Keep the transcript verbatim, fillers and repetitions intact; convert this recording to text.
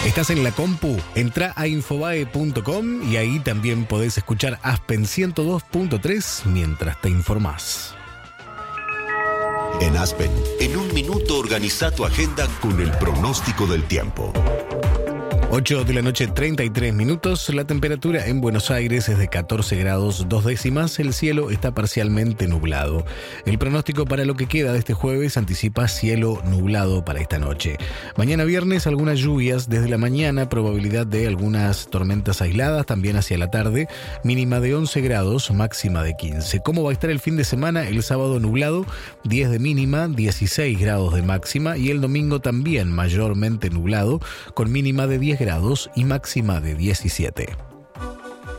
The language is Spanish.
¿Estás en la compu? Entra a infobae punto com y ahí también podés escuchar Aspen ciento dos punto tres mientras te informás. En Aspen, en un minuto organiza tu agenda con el pronóstico del tiempo. ocho de la noche, treinta y tres minutos. La temperatura en Buenos Aires es de catorce grados dos décimas. El cielo está parcialmente nublado. El pronóstico para lo que queda de este jueves anticipa cielo nublado para esta noche. Mañana viernes, algunas lluvias desde la mañana, probabilidad de algunas tormentas aisladas también hacia la tarde. Mínima de once grados, máxima de quince. ¿Cómo va a estar el fin de semana? El sábado nublado, diez de mínima, dieciséis grados de máxima. Y el domingo también mayormente nublado, con mínima de diez grados y máxima de diecisiete.